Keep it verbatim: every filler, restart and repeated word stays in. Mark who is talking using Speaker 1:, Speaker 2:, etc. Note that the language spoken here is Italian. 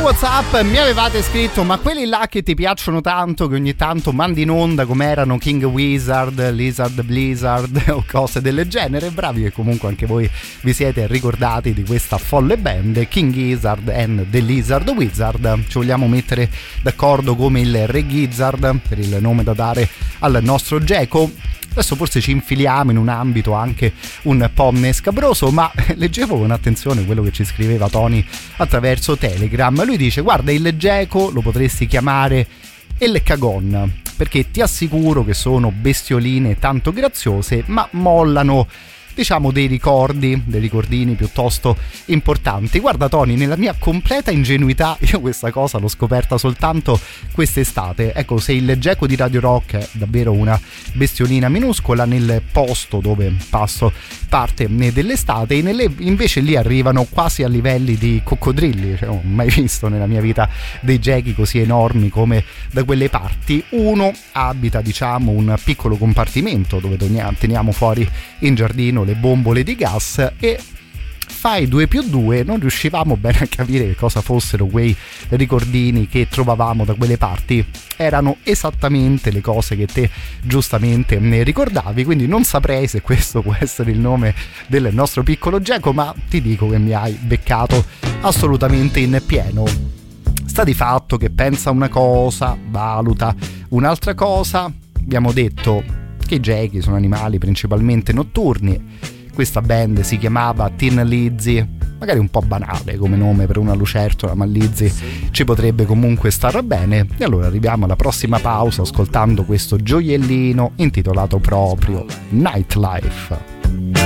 Speaker 1: WhatsApp mi avevate scritto: ma quelli là che ti piacciono tanto, che ogni tanto mandi in onda, come erano King Wizard, Lizard Blizzard o cose del genere. Bravi che comunque anche voi vi siete ricordati di questa folle band King Gizzard and the Lizard Wizard. Ci vogliamo mettere d'accordo come il Re Gizzard, per il nome da dare al nostro geco. Adesso forse ci infiliamo in un ambito anche un po' scabroso, ma leggevo con attenzione quello che ci scriveva Tony attraverso Telegram. Lui dice: guarda, il geco lo potresti chiamare El Cagon, perché ti assicuro che sono bestioline tanto graziose, ma mollano, diciamo, dei ricordi, dei ricordini piuttosto importanti. Guarda Tony, nella mia completa ingenuità io questa cosa l'ho scoperta soltanto quest'estate. Ecco, se il geco di Radio Rock è davvero una bestiolina minuscola, nel posto dove passo parte dell'estate invece lì arrivano quasi a livelli di coccodrilli. Cioè, non ho mai visto nella mia vita dei gechi così enormi come da quelle parti. Uno abita, diciamo, un piccolo compartimento dove teniamo fuori in giardino le bombole di gas, e fai due più due non riuscivamo bene a capire che cosa fossero quei ricordini che trovavamo da quelle parti. Erano esattamente le cose che te giustamente ne ricordavi, quindi non saprei se questo può essere il nome del nostro piccolo geco, ma ti dico che mi hai beccato assolutamente in pieno. Sta di fatto che pensa una cosa, valuta un'altra cosa. Abbiamo detto che i gechi sono animali principalmente notturni. Questa band si chiamava Tin Lizzy, magari un po' banale come nome per una lucertola, ma Lizzy ci potrebbe comunque star bene. E allora arriviamo alla prossima pausa ascoltando questo gioiellino intitolato proprio Nightlife.